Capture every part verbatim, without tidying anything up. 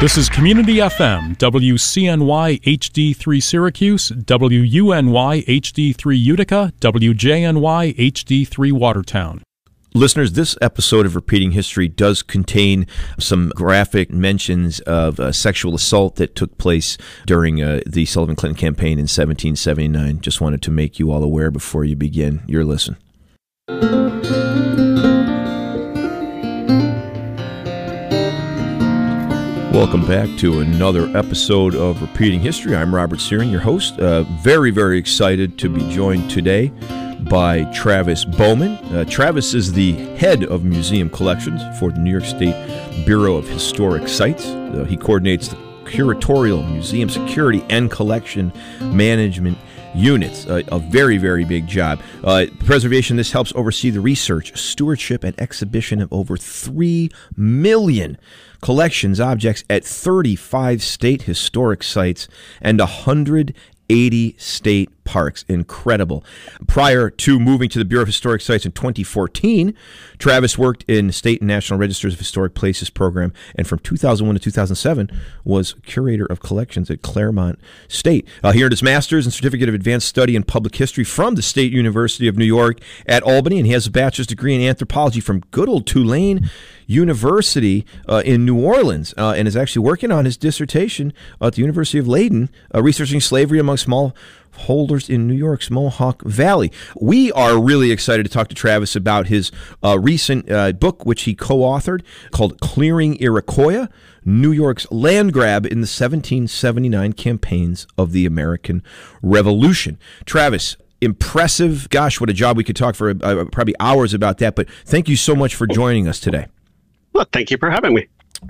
This is Community F M, W C N Y H D three Syracuse, W U N Y H D three Utica, W J N Y H D three Watertown. Listeners, this episode of Repeating History does contain some graphic mentions of uh, sexual assault that took place during uh, the Sullivan Clinton campaign in seventeen seventy-nine. Just wanted to make you all aware before you begin your listen. Welcome back to another episode of Repeating History. I'm Robert Searing, your host. Uh, very, very excited to be joined today by Travis Bowman. Uh, Travis is the head of museum collections for the New York State Bureau of Historic Sites. Uh, he coordinates the curatorial, museum security, and collection management units. Uh, a very, very big job. Uh, preservation, this helps oversee the research, stewardship, and exhibition of over three million collections objects at thirty-five state historic sites and one hundred eighty state parks. Incredible. Prior to moving to the Bureau of Historic Sites in twenty fourteen, Travis worked in State and National Registers of Historic Places program, and from two thousand one to two thousand seven was curator of collections at Claremont State. Uh, he earned his master's and certificate of advanced study in public history from the State University of New York at Albany, and he has a bachelor's degree in anthropology from good old Tulane University uh, in New Orleans, uh, and is actually working on his dissertation at the University of Leiden, uh, researching slavery among small holders in New York's Mohawk Valley. We are really excited to talk to Travis about his uh, recent uh, book, which he co-authored, called Clearing Iroquois, New York's Land Grab in the seventeen seventy-nine Campaigns of the American Revolution. Travis, impressive. Gosh, what a job. We could talk for uh, probably hours about that, but thank you so much for joining us today. Well, thank you for having me.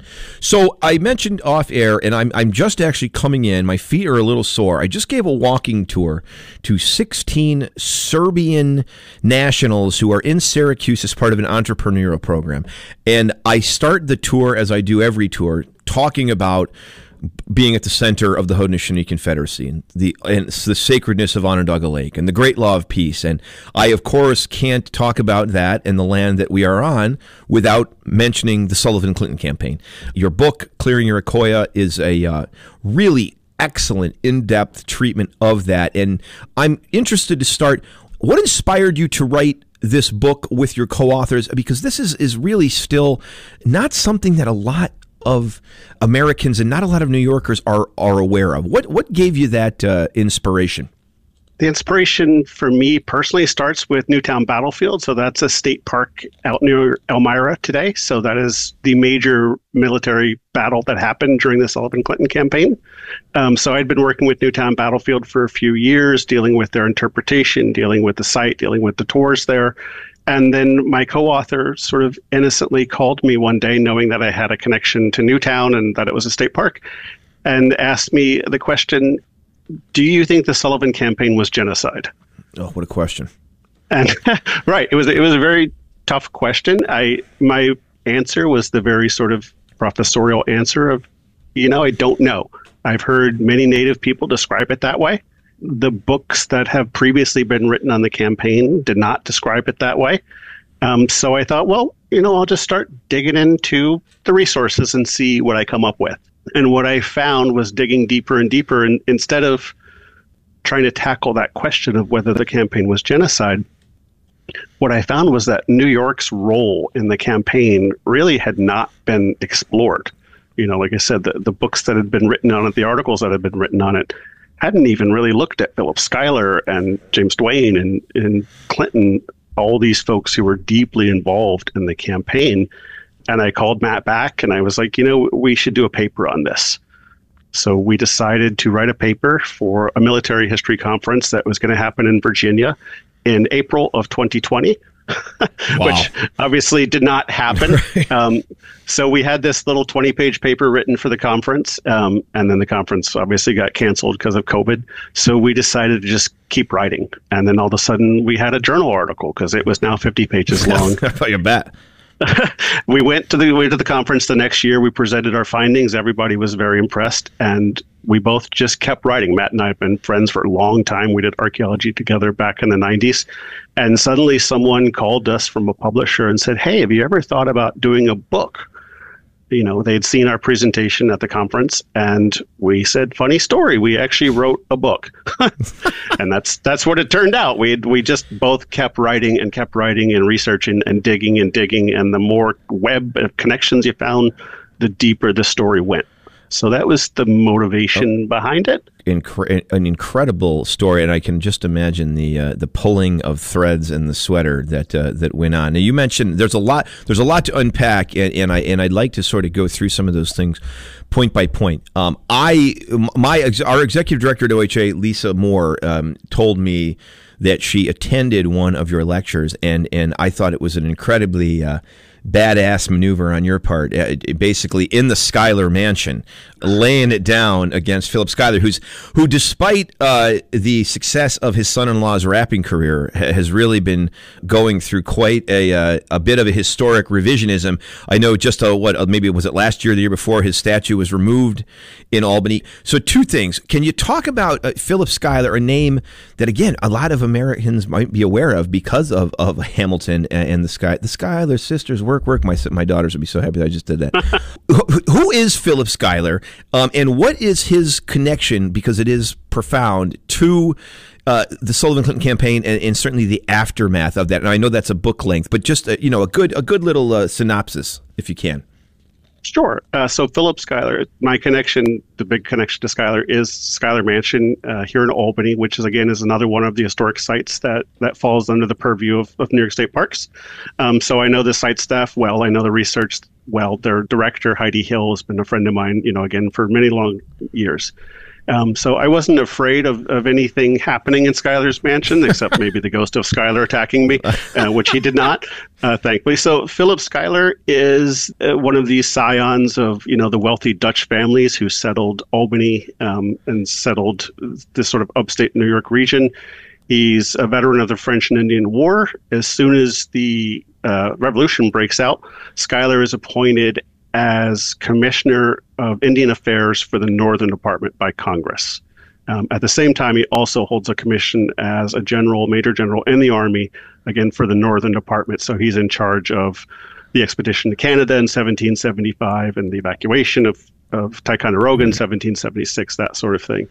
So I mentioned off air, and I'm I'm just actually coming in. My feet are a little sore. I just gave a walking tour to sixteen Serbian nationals who are in Syracuse as part of an entrepreneurial program. And I start the tour, as I do every tour, talking about being at the center of the Haudenosaunee Confederacy and the and the sacredness of Onondaga Lake and the great law of peace. And I, of course, can't talk about that and the land that we are on without mentioning the Sullivan Clinton campaign. Your book, Clearing Iroquois, is a uh, really excellent, in-depth treatment of that. And I'm interested to start, what inspired you to write this book with your co-authors? Because this is, is really still not something that a lot of Americans and not a lot of New Yorkers are are aware of. What what gave you that uh, inspiration? The inspiration for me personally starts with Newtown Battlefield. So that's a state park out near Elmira today. So that is the major military battle that happened during the Sullivan Clinton campaign. Um, so I'd been working with Newtown Battlefield for a few years, dealing with their interpretation, dealing with the site, dealing with the tours there. And then my co-author sort of innocently called me one day, knowing that I had a connection to Newtown and that it was a state park, and asked me the question, do you think the Sullivan campaign was genocide? Oh, what a question. And right, it was it was a very tough question. I my answer was the very sort of professorial answer of, you know, I don't know. I've heard many Native people describe it that way. The books that have previously been written on the campaign did not describe it that way. Um, so I thought, well, you know, I'll just start digging into the resources and see what I come up with. And what I found was digging deeper and deeper. And instead of trying to tackle that question of whether the campaign was genocide, what I found was that New York's role in the campaign really had not been explored. You know, like I said, the, the books that had been written on it, the articles that had been written on it, hadn't even really looked at Philip Schuyler and James Duane and, and Clinton, all these folks who were deeply involved in the campaign. And I called Matt back and I was like, you know, we should do a paper on this. So we decided to write a paper for a military history conference that was going to happen in Virginia in April of twenty twenty. Wow. Which obviously did not happen. um, so we had this little twenty-page paper written for the conference, um, and then the conference obviously got canceled because of COVID. So we decided to just keep writing. And then all of a sudden we had a journal article because it was now fifty pages long. You bet. we went to the we went to the conference the next year. We presented our findings. Everybody was very impressed, and we both just kept writing. Matt and I have been friends for a long time. We did archaeology together back in the nineties, and suddenly someone called us from a publisher and said, "Hey, have you ever thought about doing a book?" you know, they'd seen our presentation at the conference, and we said, funny story, we actually wrote a book. And that's that's what it turned out. We we just both kept writing and kept writing and researching and digging and digging, and the more web connections you found, the deeper the story went. So that was the motivation oh. behind it. Incre- an incredible story, and I can just imagine the uh, the pulling of threads in the sweater that uh, that went on. Now, you mentioned there's a lot there's a lot to unpack, and, and I and I'd like to sort of go through some of those things point by point. Um, I my our executive director at O H A, Lisa Moore, um, told me that she attended one of your lectures, and and I thought it was an incredibly uh, badass maneuver on your part, uh, basically in the Schuyler mansion, laying it down against Philip Schuyler, who's who, despite uh, the success of his son-in-law's rapping career, ha- has really been going through quite a uh, a bit of a historic revisionism. I know just uh, what uh, maybe was it last year, or the year before, his statue was removed in Albany. So, two things: can you talk about uh, Philip Schuyler, a name that again a lot of Americans might be aware of because of, of Hamilton and, and the Sky the Schuyler sisters were. Work, work. My my daughters would be so happy that I just did that. who, who is Philip Schuyler, um, and what is his connection, because it is profound, to uh, the Sullivan Clinton campaign and, and certainly the aftermath of that? And I know that's a book length, but just uh, you know a good a good little uh, synopsis, if you can. Sure. Uh, so Philip Schuyler, my connection, the big connection to Schuyler is Schuyler Mansion uh, here in Albany, which is, again, is another one of the historic sites that, that falls under the purview of, of New York State Parks. Um, so I know the site staff well. I know the research well. Their director, Heidi Hill, has been a friend of mine, you know, again, for many long years. Um, so I wasn't afraid of, of anything happening in Schuyler's mansion, except maybe the ghost of Schuyler attacking me, uh, which he did not, uh, thankfully. So Philip Schuyler is uh, one of these scions of, you know, the wealthy Dutch families who settled Albany um, and settled this sort of upstate New York region. He's a veteran of the French and Indian War. As soon as the uh, revolution breaks out, Schuyler is appointed as Commissioner of Indian Affairs for the Northern Department by Congress. Um, at the same time, he also holds a commission as a general, major general in the Army, again, for the Northern Department. So he's in charge of the expedition to Canada in seventeen seventy-five and the evacuation of, of Ticonderoga in seventeen seventy-six, that sort of thing.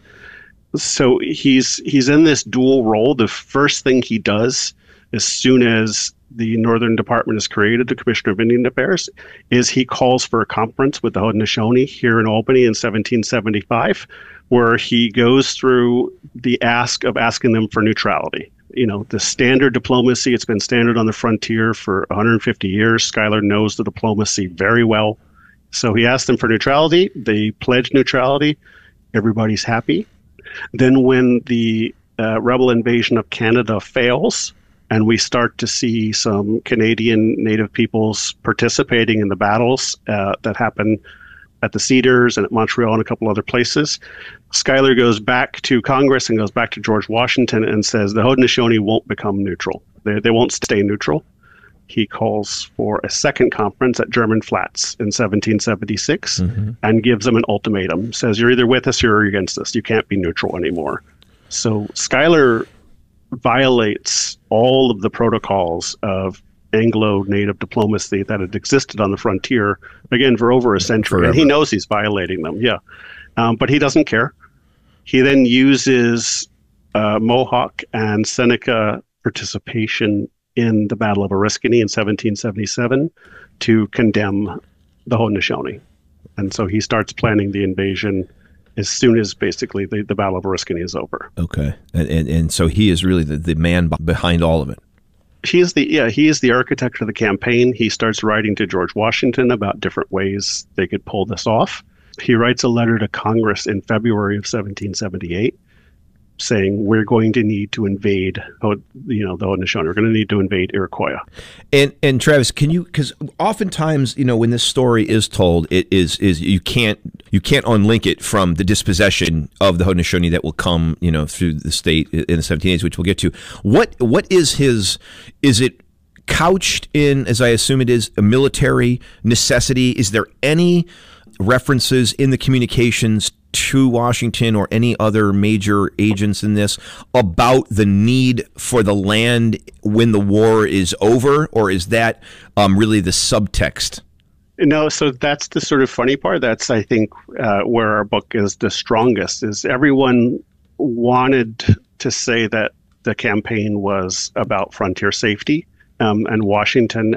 So he's he's in this dual role. The first thing he does as soon as the Northern Department is created, the Commissioner of Indian Affairs, is he calls for a conference with the Haudenosaunee here in Albany in seventeen seventy-five, where he goes through the ask of asking them for neutrality. You know, the standard diplomacy, it's been standard on the frontier for one hundred fifty years. Schuyler knows the diplomacy very well. So he asked them for neutrality. They pledge neutrality. Everybody's happy. Then when the uh, rebel invasion of Canada fails, and we start to see some Canadian Native peoples participating in the battles uh, that happen at the Cedars and at Montreal and a couple other places, Schuyler goes back to Congress and goes back to George Washington and says the Haudenosaunee won't become neutral. They, they won't stay neutral. He calls for a second conference at German Flats in seventeen seventy-six mm-hmm. and gives them an ultimatum. Says, you're either with us or you're against us. You can't be neutral anymore. So Schuyler violates all of the protocols of Anglo-Native diplomacy that had existed on the frontier, again, for over a century. Forever. And he knows he's violating them, yeah. Um, but he doesn't care. He then uses uh, Mohawk and Seneca participation in the Battle of Oriskany in seventeen seventy-seven to condemn the Haudenosaunee. And so he starts planning the invasion as soon as basically the, the Battle of Oriskany is over. Okay. And, and and so he is really the, the man behind all of it. He is the yeah, he is the architect of the campaign. He starts writing to George Washington about different ways they could pull this off. He writes a letter to Congress in February of seventeen seventy-eight saying we're going to need to invade, you know, the Haudenosaunee. We're going to need to invade Iroquois. And and Travis, can you? Because oftentimes, you know, when this story is told, it is is you can't you can't unlink it from the dispossession of the Haudenosaunee that will come, you know, through the state in the seventeen eighties, which we'll get to. What what is his? Is it couched in, as I assume it is, a military necessity? Is there any references in the communications to Washington or any other major agents in this about the need for the land when the war is over, or is that um, really the subtext? No, so that's the sort of funny part. That's, I think, uh, where our book is the strongest, is everyone wanted to say that the campaign was about frontier safety. Um, and Washington